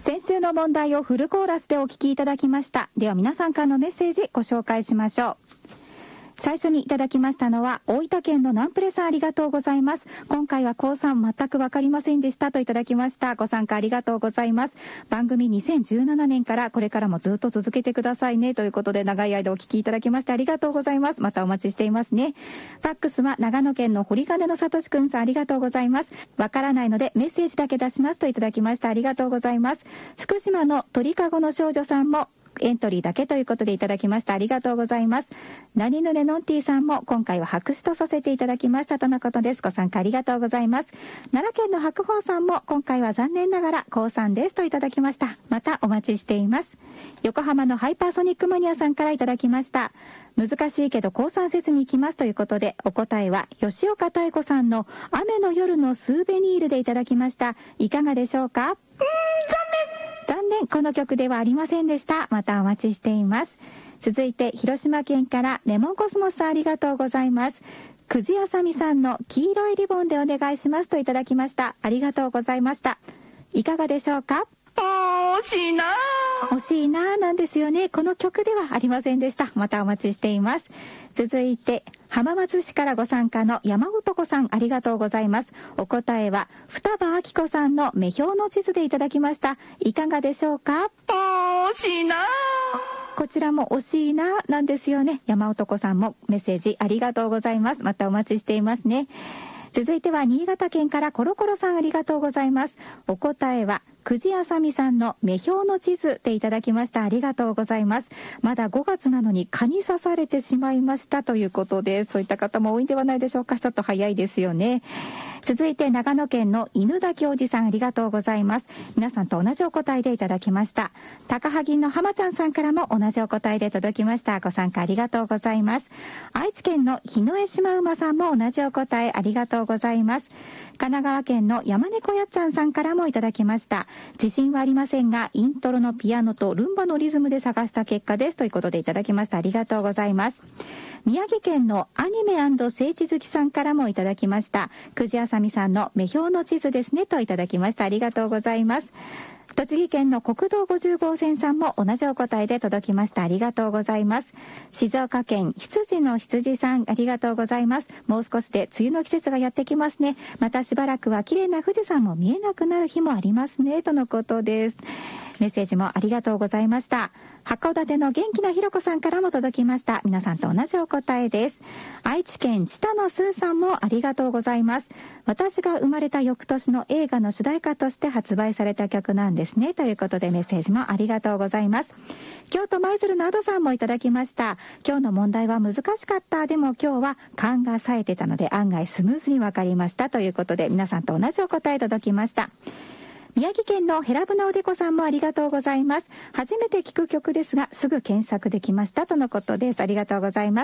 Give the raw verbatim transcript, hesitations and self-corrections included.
先週の問題をフルコーラスでお聞きいただきました。では皆さんからのメッセージご紹介しましょう。最初にいただきましたのは大分県のナンプレさん、ありがとうございます。今回は高さん全くわかりませんでしたといただきました。ご参加ありがとうございます。番組にせんじゅうななねんからこれからもずっと続けてくださいねということで、長い間お聞きいただきましてありがとうございます。またお待ちしていますね。ファックスは長野県の堀金のさとしくんさん、ありがとうございます。わからないのでメッセージだけ出しますといただきました。ありがとうございます。福島の鳥かごの少女さんもエントリーだけということでいただきました。ありがとうございます。何ぬねのんティさんも今回は白紙とさせていただきましたとのことです。ご参加ありがとうございます。奈良県の白鵬さんも今回は残念ながら高さんですといただきました。またお待ちしています。横浜のハイパーソニックマニアさんからいただきました。難しいけど高さん説に行きますということで、お答えは吉岡妙子さんの雨の夜のスーベニールでいただきました。いかがでしょうか？うーん、残念残念、この曲ではありませんでした。またお待ちしています。続いて広島県からレモンコスモスさん、ありがとうございます。くじあさみさんの黄色いリボンでお願いしますといただきました。ありがとうございました。いかがでしょうか？ あー、惜しいな惜しいななんですよね。この曲ではありませんでした。またお待ちしています。続いて浜松市からご参加の山男さん、ありがとうございます。お答えは双葉明子さんの目標の地図でいただきました。いかがでしょうか？ あー、惜しいなこちらも惜しいななんですよね。山男さんもメッセージありがとうございます。またお待ちしていますね。続いては新潟県からコロコロさん、ありがとうございます。お答えはくじあさみさんの目標の地図でいただきました。ありがとうございます。まだごがつなのに蚊に刺されてしまいましたということで、そういった方も多いんではないでしょうか。ちょっと早いですよね。続いて長野県の犬田教授さん、ありがとうございます。皆さんと同じお答えでいただきました。高萩の浜ちゃんさんからも同じお答えで届きました。ご参加ありがとうございます。愛知県の日野江島馬さんも同じお答えありがとうございます。神奈川県の山猫やっちゃんさんからもいただきました。自信はありませんがイントロのピアノとルンバのリズムで探した結果ですということでいただきました。ありがとうございます。宮城県のアニメ&聖地好きさんからもいただきました。くじあさみさんの目標の地図ですねといただきました。ありがとうございます。栃木県の国道ごじゅう号線さんも同じお答えで届きました。ありがとうございます。静岡県羊の羊さん、ありがとうございます。もう少しで梅雨の季節がやってきますね。またしばらくは綺麗な富士山も見えなくなる日もありますねとのことです。メッセージもありがとうございました。函館の元気なひろこさんからも届きました。皆さんと同じお答えです。愛知県知多のすーさんもありがとうございます。私が生まれた翌年の映画の主題歌として発売された曲なんですねということでメッセージもありがとうございます。京都舞鶴のアドさんもいただきました。今日の問題は難しかった。でも今日は勘が冴えてたので案外スムーズにわかりましたということで皆さんと同じお答え届きました。宮城県のヘラブナおでこさんもありがとうございます。初めて聞く曲ですがすぐ検索できましたとのことです。ありがとうございます。